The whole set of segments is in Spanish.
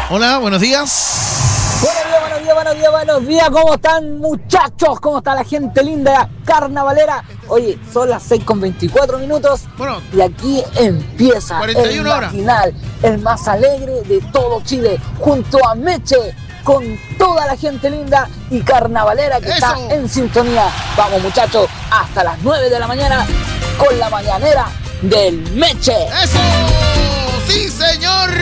Hola, buenos días. Buenos días. ¿Cómo están, muchachos? ¿Cómo está la gente linda carnavalera? Oye, son las 6:24. Bueno, y aquí empieza 41 el matinal, el más alegre de todo Chile, junto a Meche, con toda la gente linda y carnavalera que está en sintonía. Vamos, muchachos, hasta las 9 de la mañana con la mañanera del Meche. ¡Eso! ¡Sí, señor!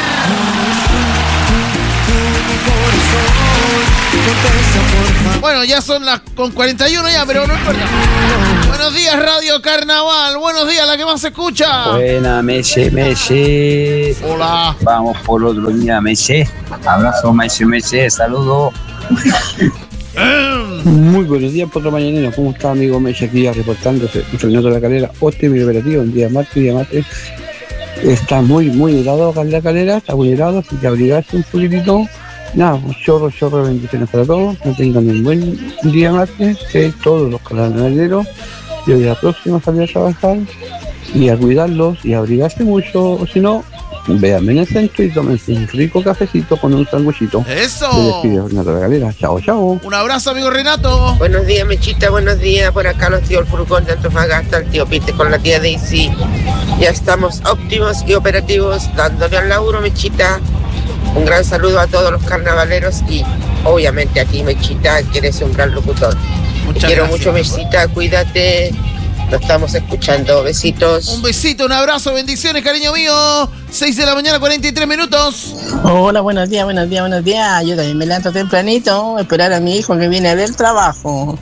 Bueno, ya son las con 41 ya, pero no importa. Buenos días, Radio Carnaval. Buenos días, la que más se escucha. Buena, Meche. Hola. Vamos por otro día, Meche. Abrazo, Meche. Saludos. Muy buenos días, Potro Mañanero. ¿Cómo está, amigo Meche? Aquí ya reportándose. Fernando de la Calera. Óptimo operativo. Un día martes. Está muy helado acá en la Calera. Está muy helado, así que abrigarse un poquitito. Nada, un chorro de bendiciones para todos. Que tengan un buen día martes. Que todos los carnavaleros, y hoy la próxima salir a trabajar y a cuidarlos y a abrigarse mucho. O si no, véanme en el centro y tómense un rico cafecito con un sanguchito. ¡Eso! Se despide Renato de la Galera. Chao. Un abrazo, amigo Renato. Buenos días, Mechita. Buenos días. Por acá los tíos El Furgón de Antofagasta, el tío Pite con la tía Daisy. Ya estamos óptimos y operativos, dándole al laburo, Mechita. Un gran saludo a todos los carnavaleros y obviamente a ti, Mechita, que eres un gran locutor. Te quiero mucho, Mechita, cuídate. Lo estamos escuchando. Besitos. Un besito, un abrazo, bendiciones, cariño mío. 6 de la mañana, 43 minutos. Hola, buenos días. Yo también me levanto tempranito a esperar a mi hijo que viene del trabajo.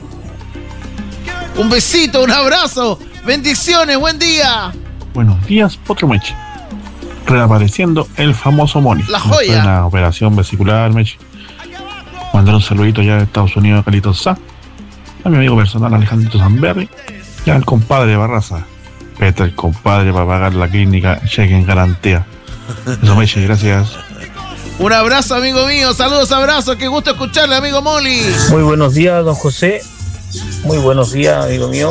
Un besito, un abrazo, bendiciones, buen día. Buenos días, Potro Meche. Reapareciendo el famoso Moni. La joya. Una operación vesicular, Meche. Mandar un saludito ya de Estados Unidos a Carlitos Sá, a mi amigo personal Alejandrito Zamberri, y al compadre Barraza. Petra, el compadre, para pagar la clínica, cheque en garantía. Eso, Meche, gracias. Un abrazo, amigo mío, saludos, abrazos, qué gusto escucharle, amigo Moli. Muy buenos días, don José. Muy buenos días, amigo mío.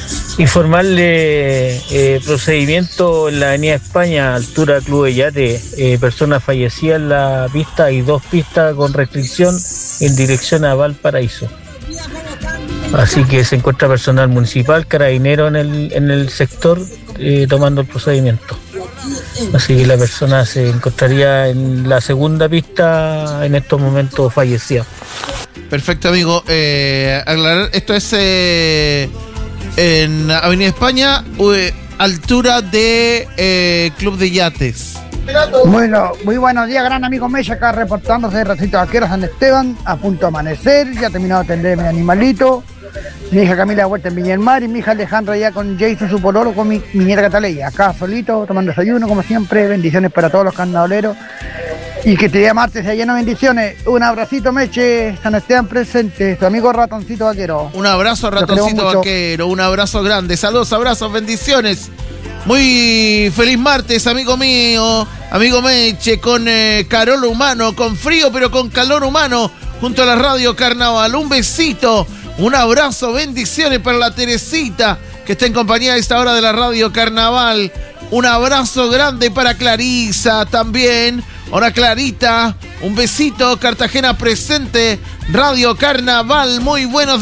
Informarle procedimiento en la Avenida España, altura Club de Yate, persona fallecida en la pista y 2 pistas con restricción en dirección a Valparaíso. Así que se encuentra personal municipal, carabinero en el sector tomando el procedimiento. Así que la persona se encontraría en la segunda pista en estos momentos fallecida. Perfecto, amigo. Aclarar, esto es en Avenida España, altura de Club de Yates. Bueno, muy buenos días, gran amigo Meche, acá reportándose de Recinto Vaquero San Esteban, a punto de amanecer, ya he terminado de atender a mi animalito, mi hija Camila de vuelta en Viña del Mar y mi hija Alejandra ya con Jason, su pololo, con mi nieta Cataleya, acá solito, tomando desayuno, como siempre, bendiciones para todos los carnavaleros y que este día martes sea lleno de bendiciones. Un abracito, Meche, San Esteban presente, tu amigo Ratoncito Vaquero. Un abrazo, Ratoncito Vaquero, un abrazo grande, saludos, abrazos, bendiciones. Muy feliz martes, amigo mío, amigo Meche, con calor humano, con frío pero con calor humano, junto a la Radio Carnaval. Un besito, un abrazo, bendiciones para la Teresita, que está en compañía a esta hora de la Radio Carnaval. Un abrazo grande para Clarisa también. Hola, Clarita, un besito, Cartagena presente, Radio Carnaval, muy buenos